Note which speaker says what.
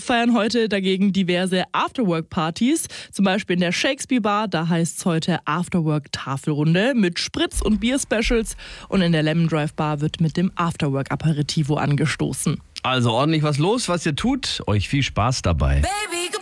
Speaker 1: feiern heute dagegen diverse Afterwork-Partys. Zum Beispiel in der Shakespeare Bar, da heißt es heute Afterwork-Tafelrunde mit Spritz- und Bier-Specials. Und in der Lemon Drive Bar wird mit dem Afterwork-Aperitivo angestoßen.
Speaker 2: Also ordentlich was los, was ihr tut. Euch viel Spaß dabei.
Speaker 3: Baby.